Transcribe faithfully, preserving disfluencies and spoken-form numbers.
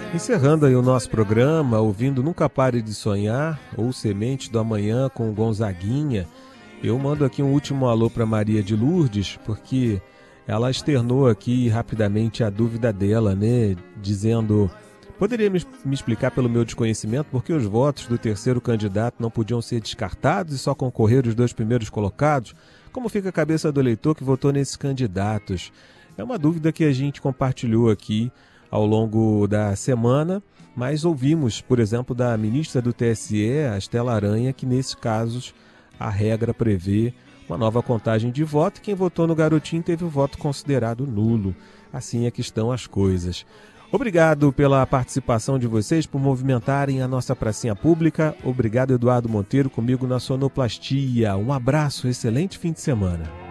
Encerrando aí o nosso programa, ouvindo Nunca Pare de Sonhar, ou Semente do Amanhã com Gonzaguinha, eu mando aqui um último alô para Maria de Lourdes, porque ela externou aqui rapidamente a dúvida dela, né, dizendo: poderia me, me explicar pelo meu desconhecimento por que os votos do terceiro candidato não podiam ser descartados e só concorrer os dois primeiros colocados? Como fica a cabeça do eleitor que votou nesses candidatos? É uma dúvida que a gente compartilhou aqui ao longo da semana, mas ouvimos, por exemplo, da ministra do T S E, a Estela Aranha, que nesses casos a regra prevê uma nova contagem de voto e quem votou no garotinho teve o voto considerado nulo. Assim é que estão as coisas. Obrigado pela participação de vocês, por movimentarem a nossa pracinha pública. Obrigado, Eduardo Monteiro, comigo na sonoplastia. Um abraço, excelente fim de semana.